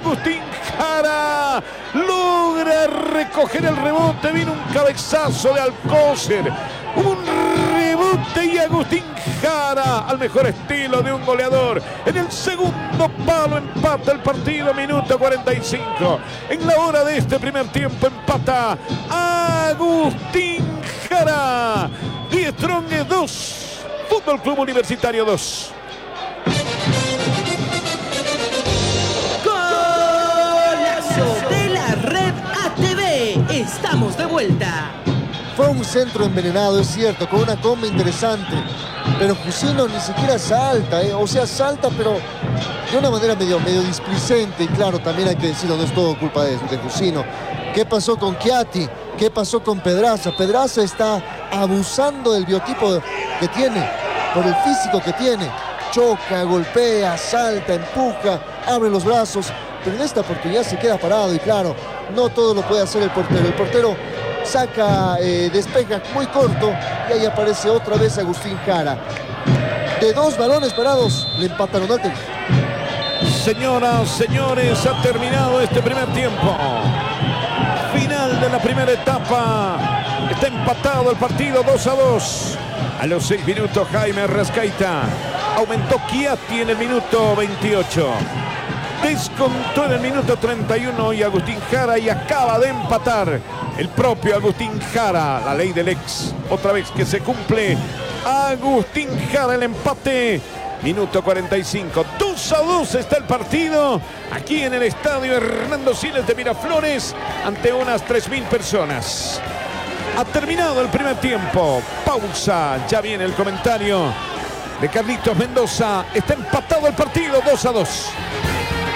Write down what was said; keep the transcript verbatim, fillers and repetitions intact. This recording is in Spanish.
Agustín Jara logra recoger el rebote. Viene un cabezazo de Alcócer. Un rebote y Agustín Jara, al mejor estilo de un goleador. En el segundo palo empata el partido, minuto cuarenta y cinco. En la hora de este primer tiempo empata Agustín Jara. Die Strongest dos, Fútbol Club Universitario dos. Golazo de la Red A T V. Estamos de vuelta. Fue un centro envenenado, es cierto, con una comba interesante. Pero Jusino ni siquiera salta, ¿eh? O sea, salta, pero de una manera medio, medio displicente. Y claro, también hay que decirlo, no es todo culpa de, de Jusino. ¿Qué pasó con Chiatti? ¿Qué pasó con Pedraza? Pedraza está abusando del biotipo que tiene, por el físico que tiene. Choca, golpea, salta, empuja, abre los brazos. Pero en esta oportunidad se queda parado y claro, no todo lo puede hacer el portero. El portero saca, eh, despeja muy corto y ahí aparece otra vez Agustín Jara. De dos balones parados, le empataron al técnico. Señoras, señores, ha terminado este primer tiempo. Final de la primera etapa. Está empatado el partido dos a dos. A los seis minutos Jaime Arrascaita. Aumentó Chiatti en el minuto veintiocho. Descontó en el minuto treinta y uno y Agustín Jara, y acaba de empatar el propio Agustín Jara. La ley del ex, otra vez que se cumple. Agustín Jara, el empate. Minuto cuarenta y cinco. dos a dos está el partido aquí en el estadio Hernando Siles de Miraflores ante unas tres mil personas. Ha terminado el primer tiempo. Pausa. Ya viene el comentario de Carlitos Mendoza. Está empatado el partido dos a dos.